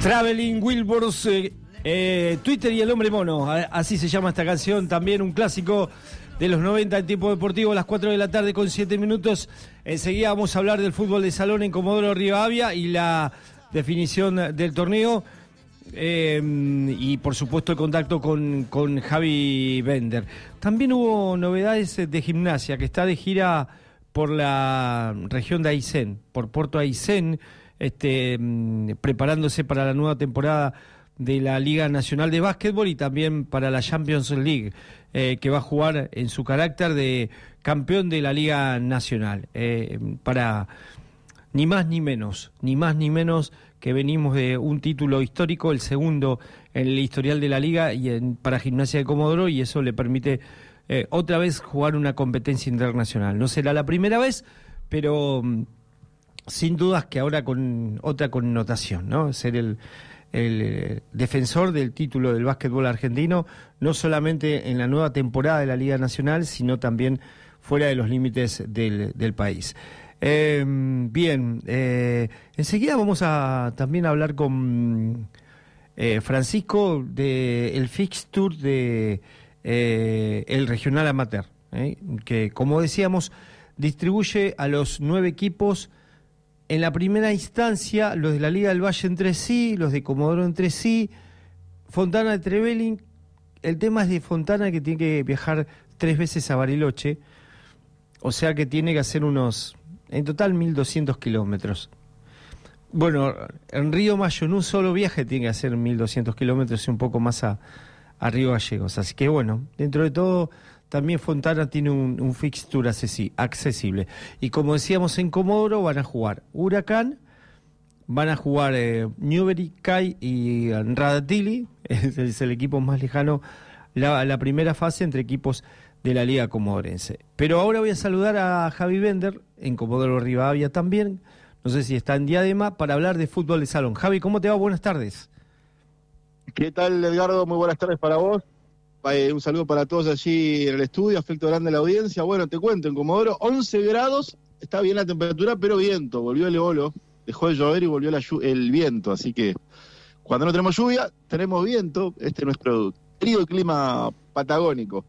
Traveling Wilburys, Twitter y el hombre mono, así se llama esta canción, también un clásico de los 90 en tiempo deportivo, a las 4 de la tarde con 7 minutos. Enseguida vamos a hablar del fútbol de salón en Comodoro Rivadavia y la definición del torneo, y por supuesto el contacto con Javi Bender. También hubo novedades de gimnasia, que está de gira por la región de Aysén, por Puerto Aysén, preparándose para la nueva temporada de la Liga Nacional de Básquetbol y también para la Champions League, que va a jugar en su carácter de campeón de la Liga Nacional, para ni más ni menos que venimos de un título histórico, el segundo en el historial de la Liga y para Gimnasia de Comodoro, y eso le permite otra vez jugar una competencia internacional. No será la primera vez, pero sin dudas que ahora con otra connotación, ¿no? Ser el defensor del título del básquetbol argentino, no solamente en la nueva temporada de la Liga Nacional, sino también fuera de los límites del país. Bien, enseguida vamos a también hablar con Francisco del fixture de el regional amateur, que, como decíamos, distribuye a los 9 equipos. En la primera instancia, los de la Liga del Valle entre sí, los de Comodoro entre sí, Fontana de Trevelin. El tema es de Fontana, que tiene que viajar 3 veces a Bariloche, o sea que tiene que hacer en total 1.200 kilómetros. Bueno, en Río Mayo, en un solo viaje, tiene que hacer 1.200 kilómetros y un poco más a Río Gallegos. Así que bueno, dentro de todo, también Fontana tiene un fixture accesible. Y como decíamos, en Comodoro van a jugar Huracán, van a jugar Newbery, CAI y Radatili, es el equipo más lejano, la primera fase entre equipos de la Liga Comodorense. Pero ahora voy a saludar a Javi Bender, en Comodoro Rivadavia también, no sé si está en Diadema, para hablar de fútbol de salón. Javi, ¿cómo te va? Buenas tardes. ¿Qué tal, Edgardo? Muy buenas tardes para vos. Un saludo para todos allí en el estudio, afecto grande a la audiencia. Bueno, te cuento, en Comodoro 11 grados, está bien la temperatura, pero viento, volvió el eolo, dejó de llover y volvió el viento, así que cuando no tenemos lluvia, tenemos viento. Este es nuestro querido clima patagónico.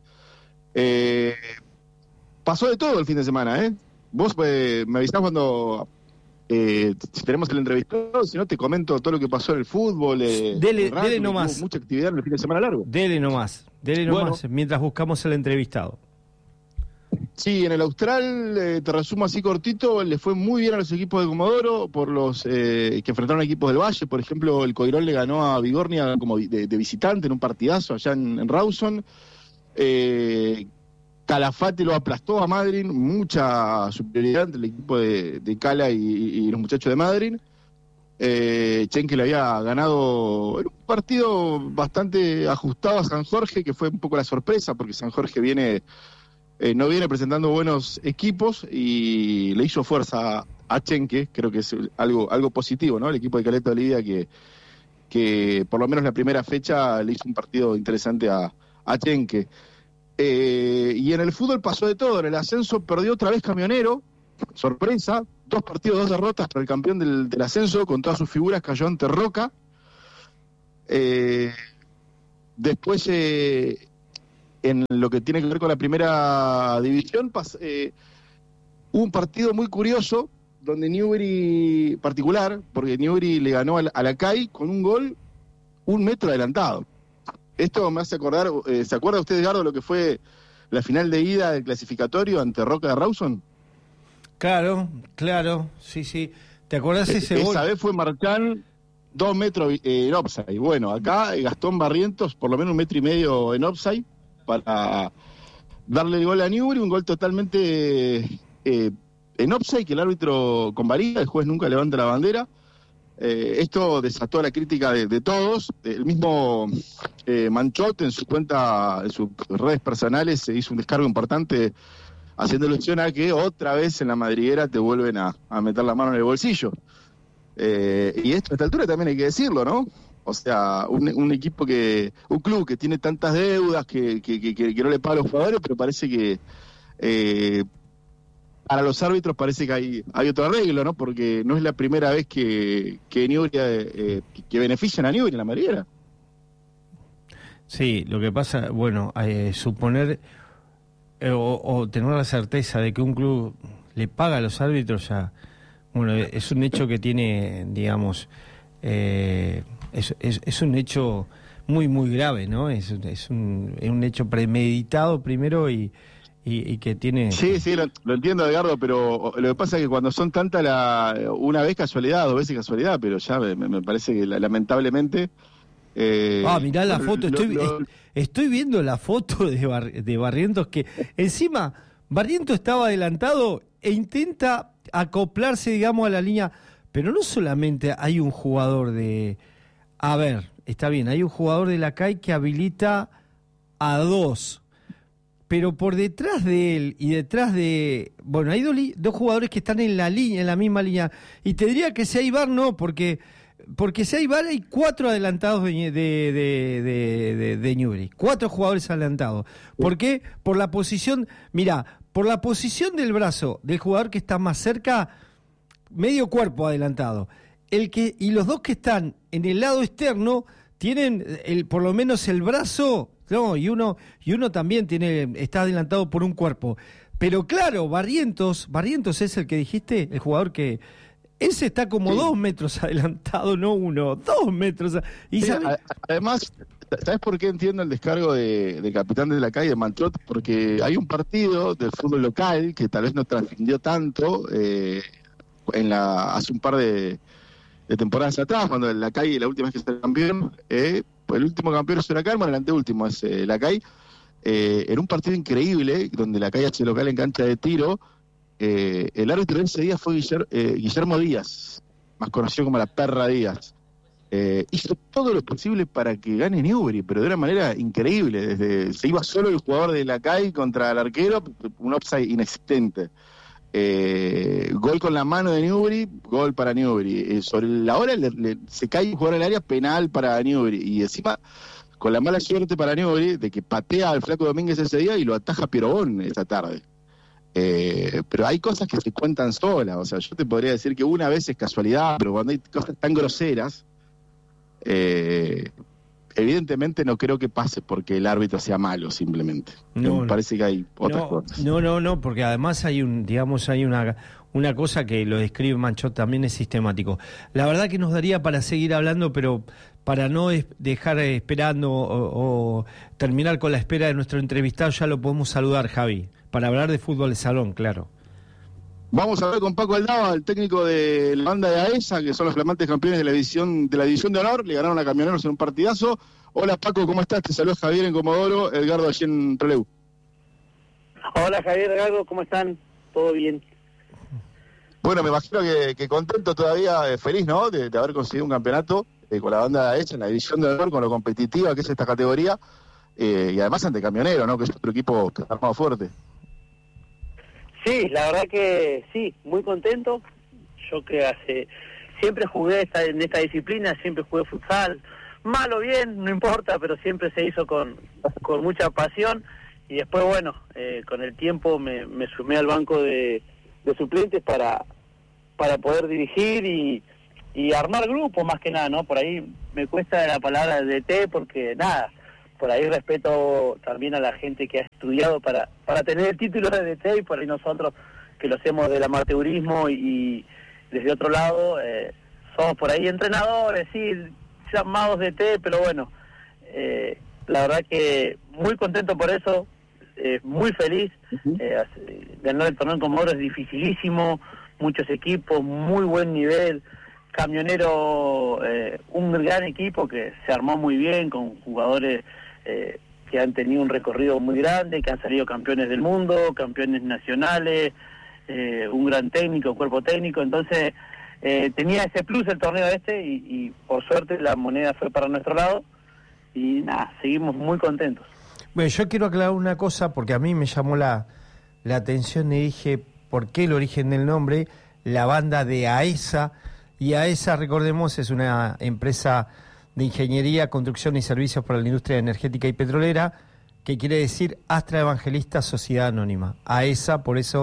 Pasó de todo el fin de semana, ¿eh? Vos me avisás cuando si tenemos el entrevistado, si no te comento todo lo que pasó en el fútbol. Dele nomás. Mucha actividad en el fin de semana largo. Dele nomás, bueno, mientras buscamos el entrevistado. Sí, en el Austral, te resumo así cortito, le fue muy bien a los equipos de Comodoro, por los que enfrentaron a equipos del Valle. Por ejemplo, el Coirón le ganó a Vigornia como de visitante en un partidazo allá en Rawson. Calafate lo aplastó a Madryn, mucha superioridad entre el equipo de Cala y los muchachos de Madryn. Chenque le había ganado en un partido bastante ajustado a San Jorge, que fue un poco la sorpresa, porque San Jorge no viene presentando buenos equipos y le hizo fuerza a Chenque. Creo que es algo positivo, ¿no? El equipo de Caleta Olivia que por lo menos la primera fecha le hizo un partido interesante a Chenque. Y en el fútbol pasó de todo. En el ascenso perdió otra vez Camionero, sorpresa, 2 partidos, 2 derrotas para el campeón del ascenso, con todas sus figuras cayó ante Roca. Después, en lo que tiene que ver con la primera división, hubo un partido muy curioso, donde Newbery, particular, porque Newbery le ganó a la CAI con un gol 1 metro adelantado. Esto me hace acordar, ¿se acuerda usted, Edgardo, lo que fue la final de ida del clasificatorio ante Roca de Rawson? Claro, sí. ¿Te acordás ese gol? Esa vez fue Marchán 2 metros en offside. Bueno, acá Gastón Barrientos, por lo menos 1,5 metros en offside, para darle el gol a Newbery, un gol totalmente en offside, que el árbitro convalida, el juez nunca levanta la bandera. Esto desató la crítica de todos. El mismo Manchot en su cuenta, en sus redes personales, se hizo un descargo importante haciendo alusión a que otra vez en la madriguera te vuelven a meter la mano en el bolsillo. Y esto a esta altura también hay que decirlo, ¿no? O sea, un club que tiene tantas deudas, que no le paga a los jugadores, pero parece que para los árbitros parece que hay otro arreglo, ¿no? Porque no es la primera vez que Newbery, que benefician a Newbery en la madriguera. Sí, lo que pasa, bueno, suponer o tener la certeza de que un club le paga a los árbitros ya, bueno, es un hecho que tiene, digamos, es un hecho muy, muy grave, ¿no? Es un hecho premeditado primero y que tiene... Sí, lo entiendo, Edgardo, pero lo que pasa es que cuando son tantas, una vez casualidad, 2 veces casualidad, pero ya me parece que lamentablemente... mirá la foto, estoy viendo la foto de Barrientos, que encima Barrientos estaba adelantado e intenta acoplarse, digamos, a la línea, pero no solamente hay un jugador de... A ver, está bien, hay un jugador de la CAI que habilita a 2, pero por detrás de él y detrás de... Bueno, hay dos jugadores que están en la línea, en la misma línea, y te diría que si hay VAR no, porque si hay VAR hay 4 adelantados de Newbery, 4 jugadores adelantados. ¿Por qué? Por la posición, mirá, por la posición del brazo del jugador que está más cerca, medio cuerpo adelantado. Y los dos que están en el lado externo tienen por lo menos el brazo, no, y uno también está adelantado por un cuerpo. Pero claro, Barrientos es el que dijiste, el jugador que ese está como 2 metros adelantado, no 1, 2 metros. Y sí, además, ¿sabes por qué entiendo el descargo de capitán de la calle, de Manchot? Porque hay un partido del fútbol local que tal vez no trascendió tanto hace un par de temporadas atrás, cuando la calle, la última vez que se campeón, el último campeón es Huracán, bueno, el anteúltimo es la calle, en un partido increíble, donde la calle hace local en cancha de tiro. El árbitro de ese día fue Guillermo Díaz, más conocido como la Perra Díaz. Hizo todo lo posible para que gane Newbery, pero de una manera increíble. Se iba solo el jugador de la CAI contra el arquero, un offside inexistente. Gol con la mano de Newbery, gol para Newbery. Sobre la hora se cae un jugador en el área, penal para Newbery. Y encima, con la mala suerte para Newbery, de que patea al Flaco Domínguez ese día y lo ataja Piero Bon esa tarde. Pero hay cosas que se cuentan solas. O sea, yo te podría decir que una vez es casualidad, pero cuando hay cosas tan groseras, evidentemente no creo que pase porque el árbitro sea malo, simplemente. Me parece que hay otras cosas. No, porque además hay una cosa que lo describe Manchot, también es sistemático. La verdad que nos daría para seguir hablando, pero para no dejar esperando o terminar con la espera de nuestro entrevistado, ya lo podemos saludar, Javi, para hablar de fútbol de salón, claro. Vamos a hablar con Paco Aldaba, el técnico de la banda de AESA, que son los flamantes campeones de la división de honor. Le ganaron a Camioneros en un partidazo. Hola Paco, ¿cómo estás? Te saluda Javier en Comodoro, Edgardo allí en Trelew. Hola Javier, Edgardo, ¿cómo están? ¿Todo bien? Bueno, me imagino que contento todavía, feliz, ¿no? De haber conseguido un campeonato con la banda de AESA en la división de honor, con lo competitiva que es esta categoría, y además ante Camionero, ¿no? Que es otro equipo que está armado fuerte. Sí, la verdad que sí, muy contento. Yo que siempre jugué en esta disciplina, siempre jugué futsal, mal o bien, no importa, pero siempre se hizo con mucha pasión. Y después, bueno, con el tiempo me sumé al banco de suplentes para poder dirigir y armar grupos, más que nada, ¿no? Por ahí me cuesta la palabra DT porque, nada, por ahí respeto también a la gente que ha estudiado para tener el título de DT, y por ahí nosotros que lo hacemos del amateurismo y desde otro lado somos por ahí entrenadores, sí, llamados DT, pero bueno, la verdad que muy contento por eso, muy feliz. Ganar el torneo en Comodoro es dificilísimo, muchos equipos, muy buen nivel. Camionero, un gran equipo que se armó muy bien con jugadores que han tenido un recorrido muy grande, que han salido campeones del mundo, campeones nacionales, un gran técnico, cuerpo técnico. Entonces tenía ese plus el torneo y por suerte la moneda fue para nuestro lado y nada, seguimos muy contentos. Bueno, yo quiero aclarar una cosa porque a mí me llamó la atención y dije, ¿por qué el origen del nombre? La banda de AESA, y AESA, recordemos, es una empresa de ingeniería, construcción y servicios para la industria energética y petrolera, que quiere decir Astra Evangelista Sociedad Anónima. AESA, por eso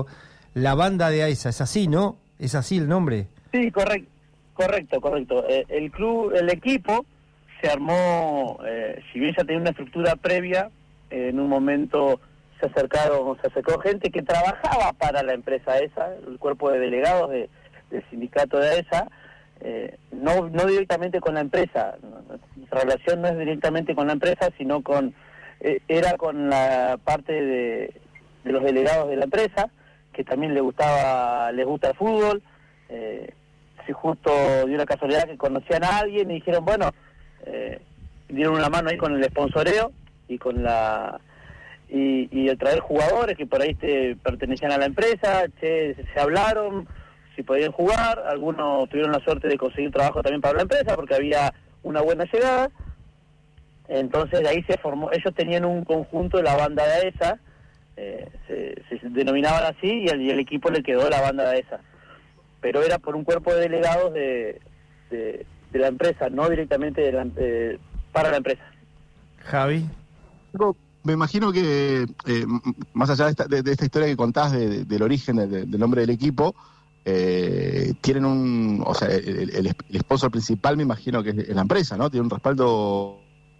la banda de AESA, ¿es así, no? ¿Es así el nombre? Sí, correcto. El equipo se armó, si bien ya tenía una estructura previa, en un momento se acercó gente que trabajaba para la empresa AESA, el cuerpo de delegados del sindicato de AESA, no directamente con la empresa. Nuestra relación no es directamente con la empresa, sino era con la parte de los delegados de la empresa, que también les gusta el fútbol. Si justo dio la casualidad que conocían a alguien y dijeron, bueno, dieron una mano ahí con el sponsoreo y con y el traer jugadores que por ahí pertenecían a la empresa, se hablaron si podían jugar, algunos tuvieron la suerte de conseguir trabajo también para la empresa porque había una buena llegada. Entonces de ahí se formó, ellos tenían un conjunto de la banda de AESA, se denominaban así, y el equipo le quedó la banda de AESA, pero era por un cuerpo de delegados de la empresa, no directamente para la empresa. Javi. Me imagino que, más allá de esta historia que contás del origen del nombre del equipo, tienen o sea, el sponsor principal me imagino que es la empresa, ¿no? Tiene un respaldo.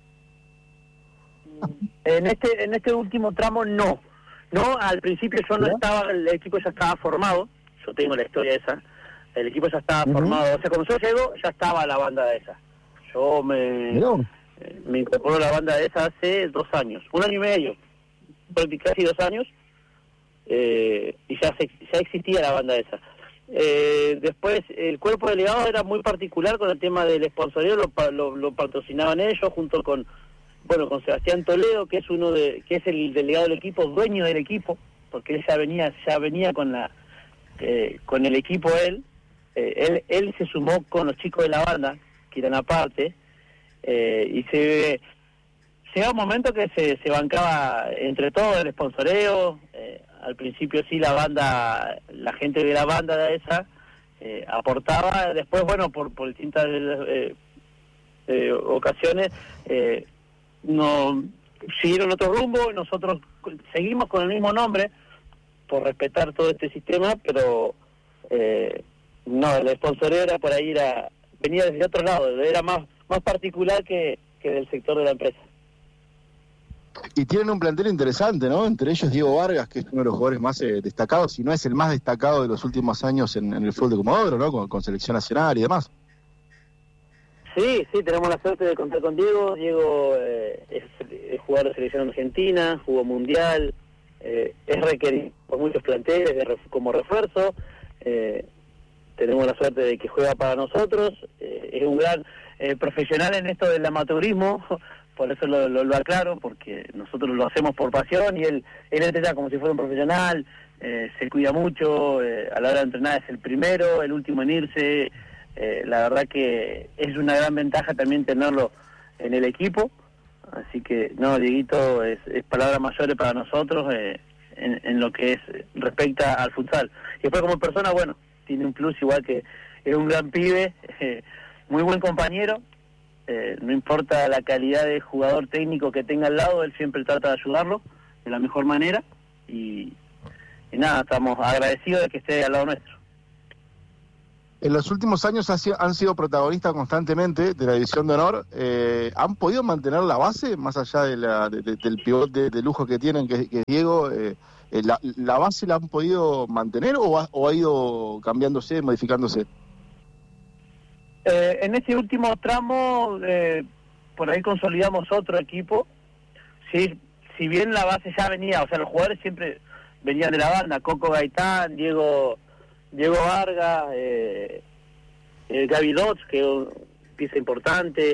En este último tramo no, al principio yo no estaba, el equipo ya estaba formado, yo tengo la historia esa, el equipo ya estaba formado, o sea, cuando yo llego ya estaba la banda de esa, yo me incorporó a la banda de esa hace 2 años, 1 año y medio, casi 2 años, y ya existía la banda de esa. Después el cuerpo de delegados era muy particular con el tema del sponsoreo, lo patrocinaban ellos junto con Sebastián Toledo, que es el delegado del equipo, dueño del equipo, porque él ya venía con el equipo él se sumó con los chicos de la banda que eran aparte, y llegaba un momento que se bancaba entre todos el sponsoreo. Al principio sí, la gente de la banda de esa aportaba, después por distintas ocasiones no siguieron otro rumbo y nosotros seguimos con el mismo nombre por respetar todo este sistema, pero no, el sponsoreo era por ahí, venía desde otro lado, era más particular que del sector de la empresa. Y tienen un plantel interesante, ¿no? Entre ellos Diego Vargas, que es uno de los jugadores más destacados, si no es el más destacado de los últimos años en el fútbol de Comodoro, ¿no? Con selección nacional y demás. Sí, tenemos la suerte de contar con Diego. Diego es jugador de selección argentina, jugó mundial, es requerido por muchos planteles como refuerzo. Tenemos la suerte de que juega para nosotros, es un gran profesional en esto del amateurismo, por eso lo aclaro, porque nosotros lo hacemos por pasión y él entrena como si fuera un profesional, se cuida mucho, a la hora de entrenar es el primero, el último en irse. La verdad que es una gran ventaja también tenerlo en el equipo, así que Dieguito es palabras mayores para nosotros en lo que respecta al futsal. Y después como persona, tiene un plus, igual que es un gran pibe, muy buen compañero, no importa la calidad de jugador técnico que tenga al lado, él siempre trata de ayudarlo de la mejor manera y estamos agradecidos de que esté al lado nuestro. En los últimos años han sido protagonistas constantemente de la División de Honor. ¿Han podido mantener la base, más allá del pivote de lujo que tienen, que es Diego? ¿La base la han podido mantener o ha ido cambiándose, modificándose? En este último tramo, por ahí consolidamos otro equipo. Sí, si bien la base ya venía, o sea, los jugadores siempre venían de la banda, Coco Gaitán, Diego Vargas, Gaby Dodds, que es una pieza importante,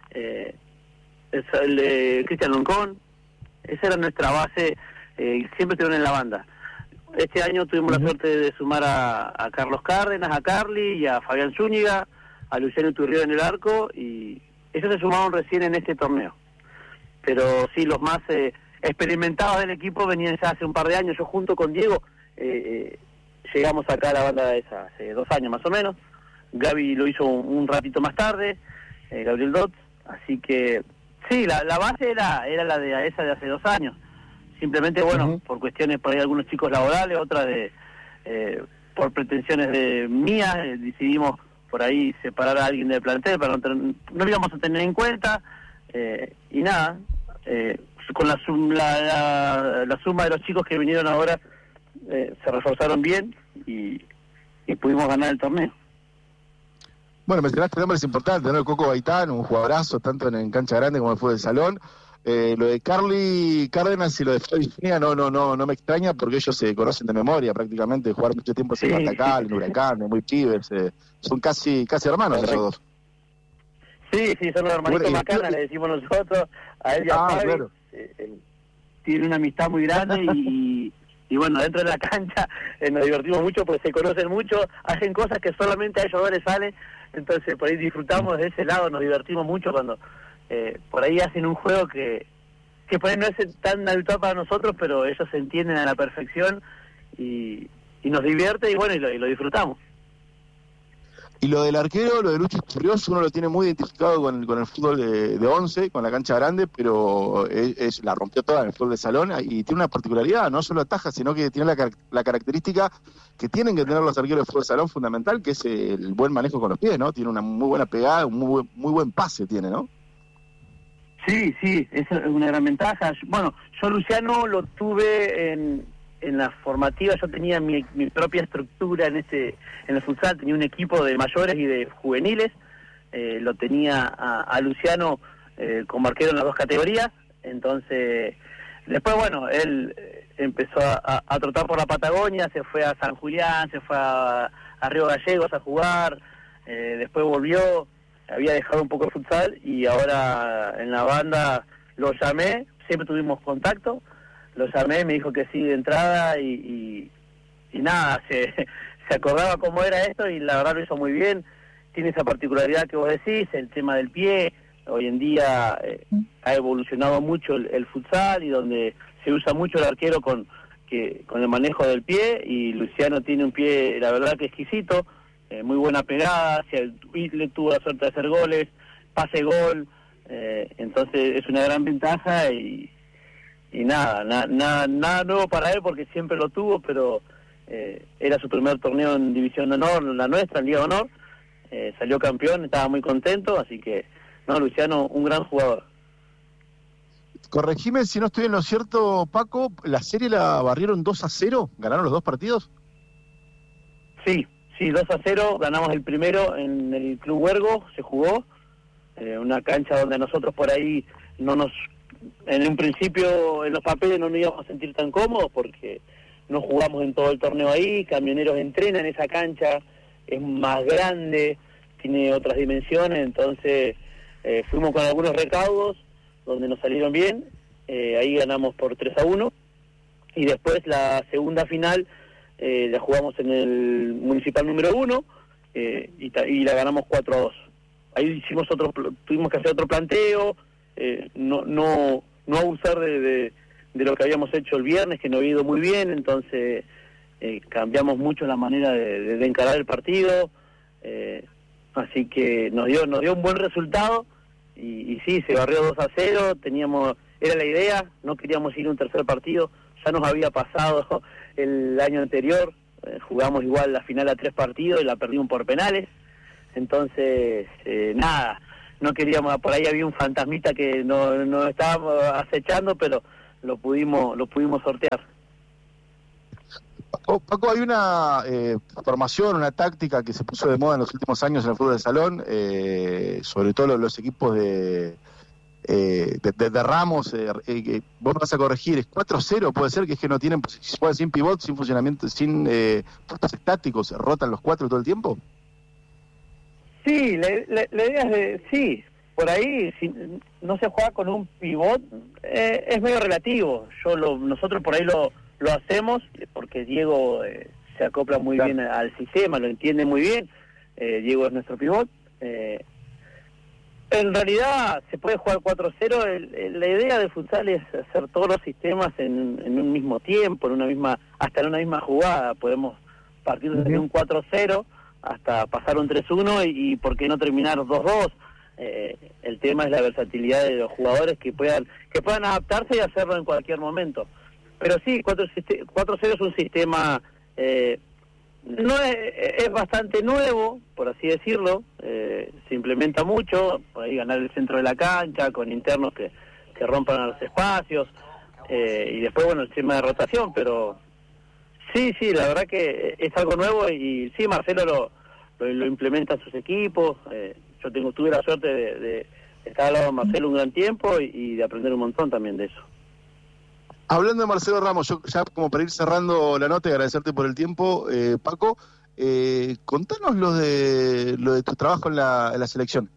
el de Cristian Loncón. Esa era nuestra base, siempre estuvieron en la banda. Este año tuvimos la suerte de sumar a Carlos Cárdenas, a Carly y a Fabián Zúñiga, a Luciano Iturriaga en el arco, y ellos se sumaron recién en este torneo. Pero sí, los más experimentados del equipo venían ya hace un par de años. Yo junto con Diego llegamos acá a la banda de esa hace 2 años más o menos. Gaby lo hizo un ratito más tarde, Gabriel Dodds. Así que sí, la base era la de esa de hace 2 años. Simplemente, por cuestiones por ahí algunos chicos laborales, otras de por pretensiones mías, decidimos por ahí separar a alguien del plantel, para no lo íbamos a tener en cuenta, y nada, con la suma de los chicos que vinieron ahora, se reforzaron bien y pudimos ganar el torneo. Bueno, mencionaste nombres importantes, ¿no? El Coco Gaitán, un jugadorazo, tanto en cancha grande como en el fútbol de salón. Lo de Carly Cárdenas y lo de Flavio Zúñiga no me extraña, porque ellos se conocen de memoria prácticamente, de jugar mucho tiempo en Matacal, en Huracán, muy pibes, son casi hermanos esos dos. Sí, son los hermanitos Macana, le decimos nosotros, a él y a Fabi, claro. Tiene una amistad muy grande y bueno, dentro de la cancha nos divertimos mucho porque se conocen mucho, hacen cosas que solamente a ellos dos les salen, entonces por ahí disfrutamos de ese lado, nos divertimos mucho cuando por ahí hacen un juego que por ahí no es tan habitual para nosotros, pero ellos se entienden a la perfección y nos divierte y bueno, y lo disfrutamos. Y lo del arquero, lo de Lucho Churriós, uno lo tiene muy identificado con el fútbol de 11, con la cancha grande, pero la rompió toda en el fútbol de salón y tiene una particularidad, no solo ataja, sino que tiene la característica que tienen que tener los arqueros de fútbol de salón fundamental, que es el buen manejo con los pies, ¿no? Tiene una muy buena pegada, un muy buen pase tiene, ¿no? Sí, esa es una gran ventaja. Bueno, yo Luciano lo tuve en la formativa, yo tenía mi propia estructura en el futsal, tenía un equipo de mayores y de juveniles, lo tenía a Luciano como arquero en las dos categorías, entonces después bueno, él empezó a trotar por la Patagonia, se fue a San Julián, se fue a Río Gallegos a jugar, después volvió, había dejado un poco el futsal y ahora en la banda lo llamé, siempre tuvimos contacto, lo llamé, me dijo que sí de entrada y nada, se acordaba cómo era esto y la verdad lo hizo muy bien. Tiene esa particularidad que vos decís, el tema del pie. Hoy en día ha evolucionado mucho el futsal y donde se usa mucho el arquero con el manejo del pie, y Luciano tiene un pie, la verdad que exquisito, muy buena pegada, le tuvo la suerte de hacer goles, pase gol, entonces es una gran ventaja y nada nuevo para él porque siempre lo tuvo, pero era su primer torneo en División de Honor, la nuestra, en Liga de Honor, salió campeón, estaba muy contento, así que Luciano, un gran jugador. Corregime si no estoy en lo cierto, Paco, ¿la serie la barrieron 2-0? ¿Ganaron los dos partidos? Sí, 2-0, ganamos el primero en el Club Huergo, se jugó, una cancha donde nosotros por ahí en un principio en los papeles no nos íbamos a sentir tan cómodos porque no jugamos en todo el torneo ahí, Camioneros entrena en esa cancha, es más grande, tiene otras dimensiones, entonces fuimos con algunos recaudos donde nos salieron bien, ahí ganamos por 3-1 y después la segunda final la jugamos en el Municipal número 1 y la ganamos 4-2. Ahí tuvimos que hacer otro planteo, no abusar de lo que habíamos hecho el viernes, que no había ido muy bien, entonces cambiamos mucho la manera de encarar el partido, así que nos dio un buen resultado y sí, se barrió 2-0, era la idea, no queríamos ir a un tercer partido, ya nos había pasado el año anterior, jugamos igual la final a 3 partidos y la perdimos por penales, entonces nada, no queríamos, por ahí había un fantasmita que no estábamos acechando, pero lo pudimos sortear. Paco, hay una formación, una táctica que se puso de moda en los últimos años en el fútbol de salón, sobre todo los equipos de Ramos, vos me vas a corregir, es 4-0, puede ser que es que no tienen, juegan sin pivot, sin funcionamiento, sin puestos estáticos, se rotan los 4 todo el tiempo. Sí, la idea es sí, por ahí si no se juega con un pivot, es medio relativo, nosotros por ahí lo hacemos porque Diego se acopla muy bien al sistema, lo entiende muy bien, Diego es nuestro pivot, en realidad se puede jugar 4-0, la idea de futsal es hacer todos los sistemas en un mismo tiempo, hasta en una misma jugada, podemos partir desde un 4-0 hasta pasar un 3-1 y por qué no terminar 2-2. El tema es la versatilidad de los jugadores que puedan adaptarse y hacerlo en cualquier momento. Pero sí, 4-0 es un sistema No es bastante nuevo, por así decirlo, se implementa mucho, por ahí ganar el centro de la cancha, con internos que rompan los espacios, y después, bueno, el tema de rotación, pero sí, la verdad que es algo nuevo, y sí, Marcelo lo implementa en sus equipos. Yo tuve la suerte de estar al lado de Marcelo un gran tiempo y de aprender un montón también de eso. Hablando de Marcelo Ramos, yo ya como para ir cerrando la nota y agradecerte por el tiempo, Paco, contanos lo de tu trabajo en la selección.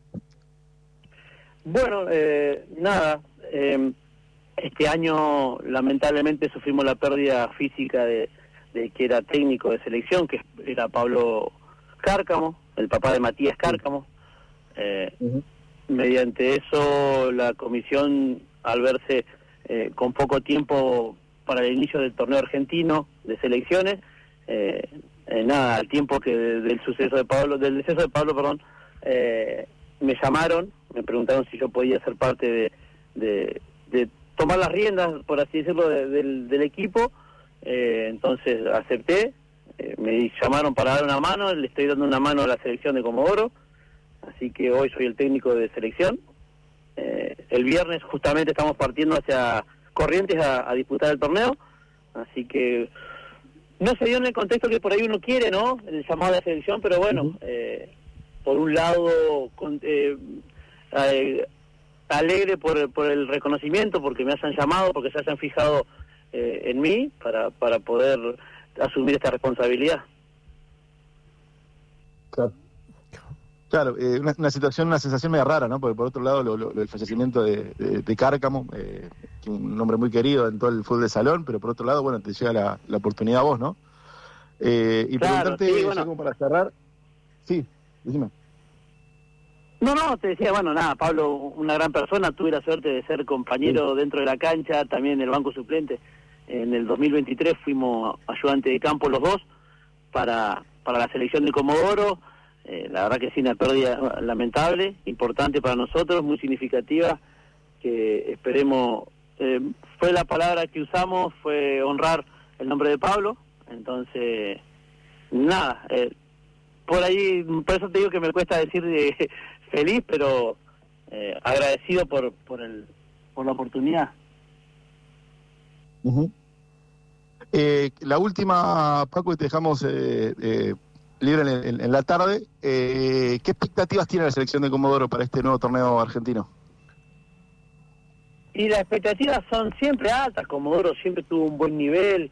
Bueno, nada, este año lamentablemente sufrimos la pérdida física de que era técnico de selección, que era Pablo Cárcamo, el papá de Matías Cárcamo. Mediante eso la comisión, al verse con poco tiempo para el inicio del torneo argentino de selecciones, nada, al tiempo que del deceso de Pablo, me llamaron, me preguntaron si yo podía ser parte de tomar las riendas, por así decirlo, del equipo. Entonces acepté, me llamaron para dar una mano, le estoy dando una mano a la selección de Comodoro, así que hoy soy el técnico de selección. El viernes justamente estamos partiendo hacia Corrientes a disputar el torneo, así que no se dio en el contexto que por ahí uno quiere, ¿no?, el llamado de la selección, pero bueno, por un lado alegre por el reconocimiento, porque me hayan llamado, porque se hayan fijado en mí para poder asumir esta responsabilidad. Claro, una situación, una sensación media rara, ¿no? Porque por otro lado el fallecimiento de Cárcamo, un hombre muy querido en todo el fútbol de salón, pero por otro lado, bueno, te llega la oportunidad a vos, ¿no? Y claro, preguntarte, sí, bueno, ya como para cerrar, sí, decime. No, te decía, bueno, nada, Pablo, una gran persona, tuve la suerte de ser compañero dentro de la cancha, también en el banco suplente. En el 2023 fuimos ayudante de campo los dos para la selección de Comodoro. La verdad que sí, una pérdida lamentable, importante para nosotros, muy significativa, que esperemos, fue la palabra que usamos, fue honrar el nombre de Pablo. Entonces, nada, por ahí, por eso te digo que me cuesta decir feliz, pero agradecido por la oportunidad. La última, Paco, y te dejamos libre en la tarde. ¿Qué expectativas tiene la selección de Comodoro para este nuevo torneo argentino? Y las expectativas son siempre altas. Comodoro siempre tuvo un buen nivel.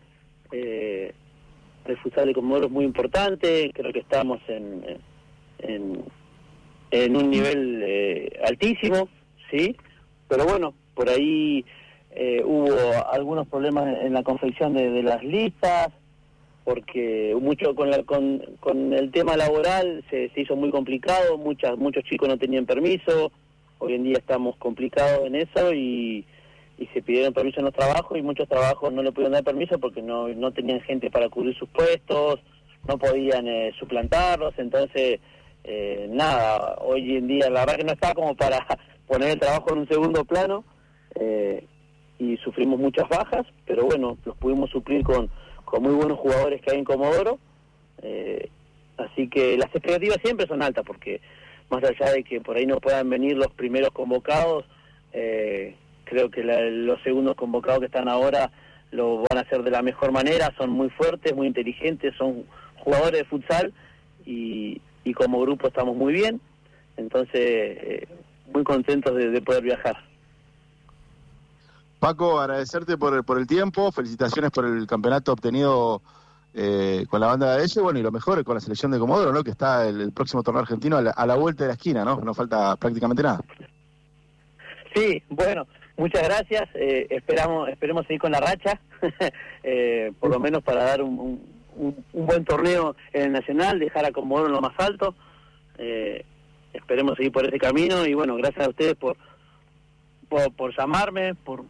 El futsal de Comodoro es muy importante. Creo que estamos en un nivel altísimo, ¿sí? Pero bueno, por ahí hubo algunos problemas en la confección de las listas, porque mucho con el tema laboral se hizo muy complicado, muchos chicos no tenían permiso. Hoy en día estamos complicados en eso y se pidieron permiso en los trabajos, y muchos trabajos no le pudieron dar permiso porque no tenían gente para cubrir sus puestos, no podían suplantarlos. Entonces nada, hoy en día la verdad que no está como para poner el trabajo en un segundo plano, y sufrimos muchas bajas, pero bueno, los pudimos suplir con muy buenos jugadores que hay en Comodoro. Así que las expectativas siempre son altas, porque más allá de que por ahí no puedan venir los primeros convocados, creo que los segundos convocados que están ahora lo van a hacer de la mejor manera. Son muy fuertes, muy inteligentes, son jugadores de futsal, y como grupo estamos muy bien. Entonces muy contentos de poder viajar. Paco, agradecerte por el tiempo, felicitaciones por el campeonato obtenido con la banda de ella, bueno, y lo mejor con la selección de Comodoro, ¿no?, que está el próximo torneo argentino a la vuelta de la esquina, ¿no? No falta prácticamente nada. Sí, bueno, muchas gracias. Esperemos seguir con la racha, por lo menos para dar un buen torneo en el Nacional, dejar a Comodoro en lo más alto. Esperemos seguir por ese camino, y bueno, gracias a ustedes por llamarme, por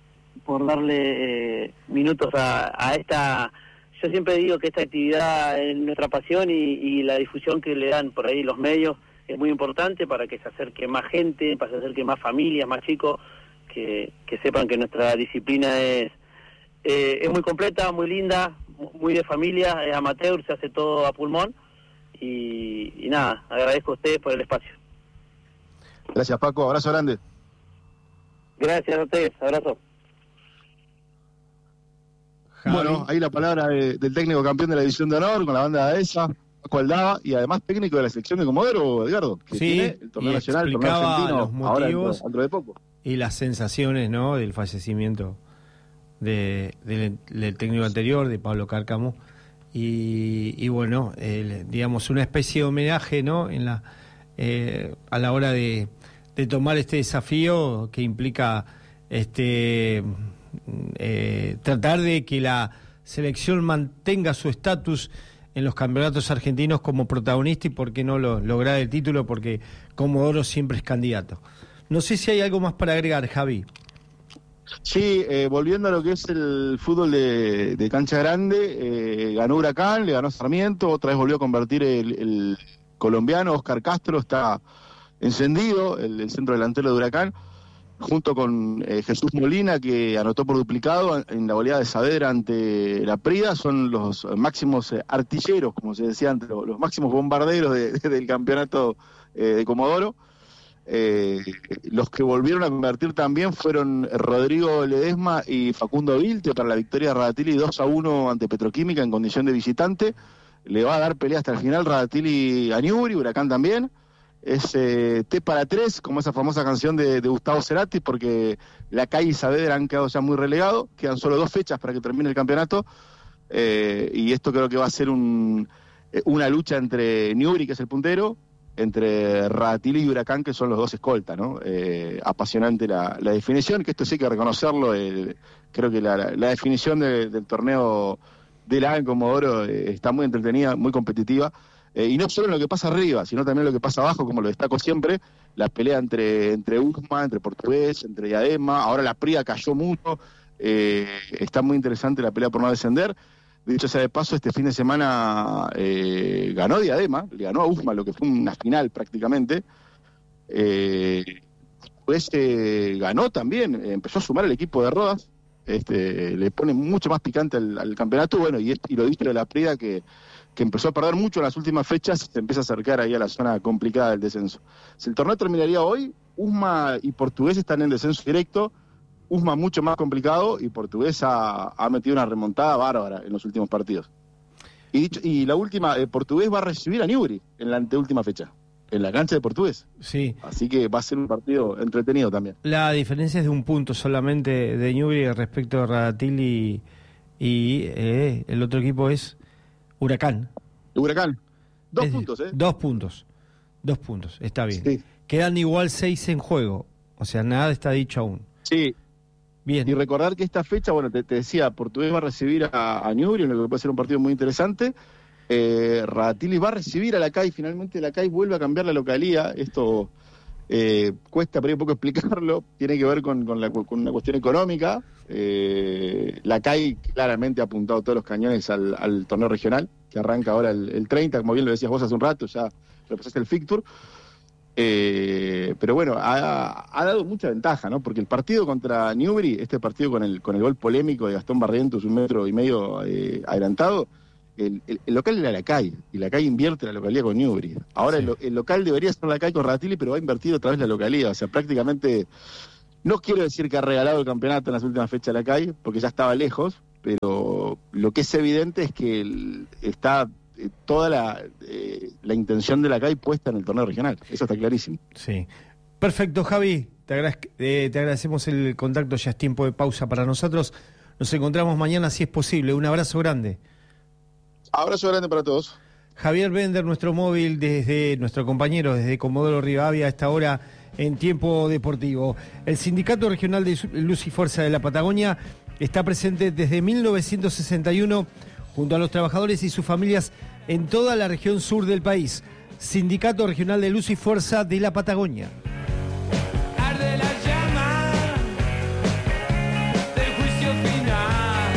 darle minutos a esta. Yo siempre digo que esta actividad es nuestra pasión, y la difusión que le dan por ahí los medios es muy importante para que se acerque más gente, para que se acerque más familias, más chicos, que sepan que nuestra disciplina es muy completa, muy linda, muy de familia, es amateur, se hace todo a pulmón. Y nada, agradezco a ustedes por el espacio. Gracias, Paco, abrazo grande. Gracias a ustedes, abrazo. Javi. Bueno, ahí la palabra del técnico campeón de la División de Honor con la banda de esa, Paco Aldaba, y además técnico de la selección de Comodoro, Edgardo, que Sí, tiene el torneo y nacional, el torneo explicaba argentino, los motivos dentro de poco. y las sensaciones, ¿no?, del fallecimiento del técnico anterior, de Pablo Cárcamo, y bueno, digamos, una especie de homenaje, ¿no?, a la hora de tomar este desafío que implica tratar de que la selección mantenga su estatus en los campeonatos argentinos como protagonista y por qué no lograr el título, porque Comodoro siempre es candidato. No sé si hay algo más para agregar, Javi. Sí, volviendo a lo que es el fútbol de cancha grande, ganó Huracán, le ganó Sarmiento, otra vez volvió a convertir el colombiano Oscar Castro, está encendido, el centro delantero de Huracán, junto con Jesús Molina, que anotó por duplicado en la goleada de Saavedra ante la Prida. Son los máximos artilleros, como se decía antes, los máximos bombarderos del campeonato de Comodoro. Los que volvieron a convertir también fueron Rodrigo Ledesma y Facundo Vilte para la victoria de Radatili 2-1 ante Petroquímica en condición de visitante. Le va a dar pelea hasta el final Radatili a Newbery, Huracán también. Es T para 3, como esa famosa canción de Gustavo Cerati, porque la CAI y Saavedra han quedado ya muy relegados, quedan solo 2 fechas para que termine el campeonato, y esto creo que va a ser una lucha entre Newbery, que es el puntero, entre Radatili y Huracán, que son los 2 escoltas, ¿no? Apasionante la definición, que esto sí hay que reconocerlo, creo que la definición del torneo de la en Comodoro está muy entretenida, muy competitiva. Y no solo en lo que pasa arriba, sino también en lo que pasa abajo, como lo destaco siempre, la pelea entre USMA, entre Portugués, entre Diadema, ahora la Prida cayó mucho, está muy interesante la pelea por no descender. Dicho sea de paso, este fin de semana ganó Diadema, le ganó a USMA, lo que fue una final prácticamente. Pues ganó también, empezó a sumar el equipo de Rodas, le pone mucho más picante al campeonato, bueno, y lo dicho de la Prida que empezó a perder mucho en las últimas fechas, se empieza a acercar ahí a la zona complicada del descenso. Si el torneo terminaría hoy, USMA y Portugués están en descenso directo, USMA mucho más complicado, y Portugués ha metido una remontada bárbara en los últimos partidos. Y la última, Portugués va a recibir a Newbery en la anteúltima fecha, en la cancha de Portugués. Sí. Así que va a ser un partido entretenido también. La diferencia es de 1 punto solamente de Newbery respecto a Radatili y el otro equipo es Huracán. Huracán. 2 puntos, 2 puntos. 2 puntos, está bien. Sí. Quedan igual 6 en juego. O sea, nada está dicho aún. Sí. Bien. Y recordar que esta fecha, bueno, te decía, Portugués va a recibir a Newbery, en lo que puede ser un partido muy interesante. Radatili va a recibir a la CAI, finalmente la CAI vuelve a cambiar la localía. Esto cuesta por ahí un poco explicarlo, tiene que ver con una cuestión económica. La CAI claramente ha apuntado todos los cañones al torneo regional, que arranca ahora el 30, como bien lo decías vos hace un rato, ya repasaste el fixture. Pero bueno, ha dado mucha ventaja, ¿no? Porque el partido contra Newbery, este partido con el gol polémico de Gastón Barrientos, 1,5 metros adelantado, el local era la CAI, y la CAI invierte la localidad con Newbery. Ahora sí. El local debería ser la CAI con Radatili, pero ha invertido otra vez la localidad. O sea, prácticamente, no quiero decir que ha regalado el campeonato en las últimas fechas de la CAI, porque ya estaba lejos, pero lo que es evidente es que está toda la intención de la CAI puesta en el torneo regional. Eso está clarísimo. Sí. Perfecto, Javi. Te agradecemos el contacto. Ya es tiempo de pausa para nosotros. Nos encontramos mañana si es posible. Un abrazo grande. Abrazo grande para todos. Javier Bender, nuestro móvil, nuestro compañero desde Comodoro Rivadavia a esta hora en Tiempo Deportivo. El Sindicato Regional de Luz y Fuerza de la Patagonia está presente desde 1961 junto a los trabajadores y sus familias en toda la región sur del país. Sindicato Regional de Luz y Fuerza de la Patagonia. Arde la llama del juicio final.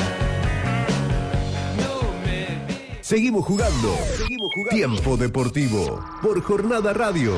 Seguimos jugando. Tiempo Deportivo por Jornada Radio.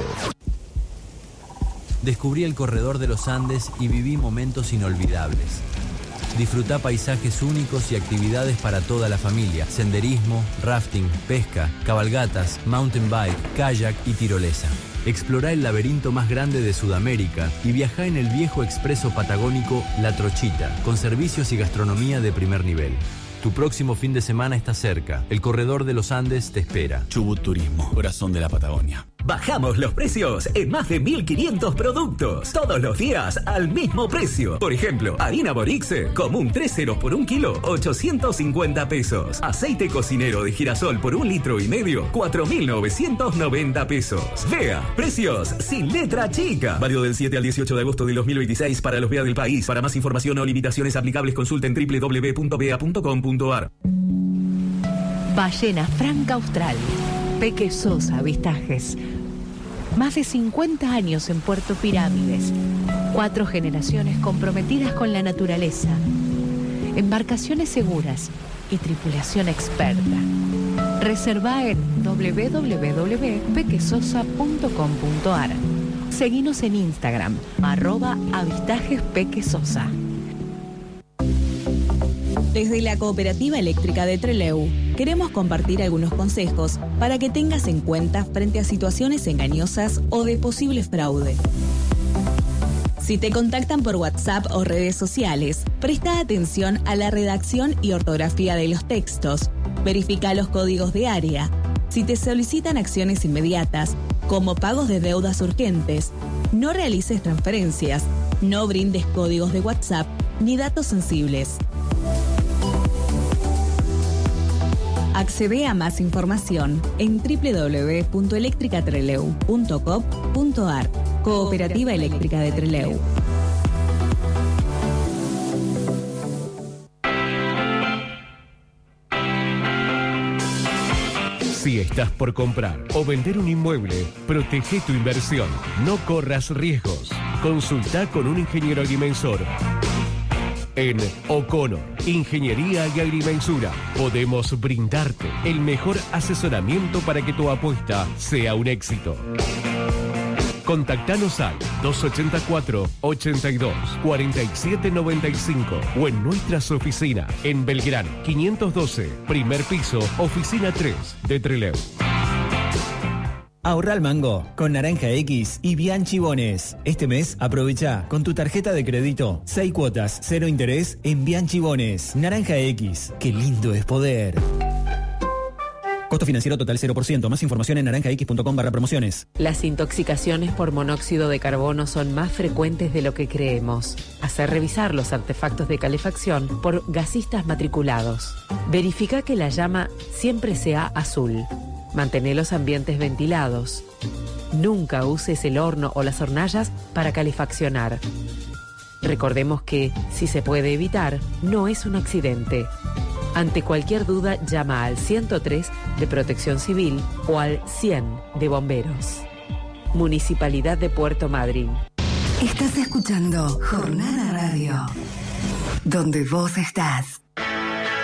Descubrí el corredor de los Andes y viví momentos inolvidables. Disfruta paisajes únicos y actividades para toda la familia. Senderismo, rafting, pesca, cabalgatas, mountain bike, kayak y tirolesa. Explorá el laberinto más grande de Sudamérica y viajá en el viejo expreso patagónico La Trochita, con servicios y gastronomía de primer nivel. Tu próximo fin de semana está cerca. El Corredor de los Andes te espera. Chubut Turismo, corazón de la Patagonia. Bajamos los precios en más de 1.500 productos. Todos los días al mismo precio. Por ejemplo, harina Borixe, común 3 ceros por 1 kilo, 850 pesos. Aceite cocinero de girasol por 1,5 litros, 4.990 pesos. Vea, precios sin letra chica. Válido del 7 al 18 de agosto de 2026 para los BEA del país. Para más información o limitaciones aplicables, consulten www.bea.com.ar. Ballena Franca Austral. Peque Sosa Avistajes. Más de 50 años en Puerto Pirámides. 4 generaciones comprometidas con la naturaleza. Embarcaciones seguras y tripulación experta. Reserva en www.pequesosa.com.ar. Seguinos en Instagram, @avistajespequesosa. Desde la Cooperativa Eléctrica de Trelew, queremos compartir algunos consejos para que tengas en cuenta frente a situaciones engañosas o de posible fraude. Si te contactan por WhatsApp o redes sociales, presta atención a la redacción y ortografía de los textos. Verifica los códigos de área. Si te solicitan acciones inmediatas, como pagos de deudas urgentes, no realices transferencias, no brindes códigos de WhatsApp ni datos sensibles. Accede a más información en www.electricatreleu.com.ar. Cooperativa Eléctrica de Trelew. Si estás por comprar o vender un inmueble, protege tu inversión. No corras riesgos. Consulta con un ingeniero agrimensor. En O'Connor, Ingeniería y Agrimensura, podemos brindarte el mejor asesoramiento para que tu apuesta sea un éxito. Contactanos al 284-82-4795 o en nuestras oficinas en Belgrano 512, primer piso, oficina 3 de Trelew. Ahorra al mango con Naranja X y Bianchi Bones. Este mes aprovecha con tu tarjeta de crédito 6 cuotas, 0 interés en Bianchi Bones. Naranja X, qué lindo es poder. Costo financiero total 0%. Más información en naranjax.com/promociones. Las intoxicaciones por monóxido de carbono son más frecuentes de lo que creemos. Hacer revisar los artefactos de calefacción por gasistas matriculados. Verifica que la llama siempre sea azul. Mantén los ambientes ventilados. Nunca uses el horno o las hornallas para calefaccionar. Recordemos que, si se puede evitar, no es un accidente. Ante cualquier duda, llama al 103 de Protección Civil o al 100 de Bomberos. Municipalidad de Puerto Madryn. Estás escuchando Jornada Radio, donde vos estás.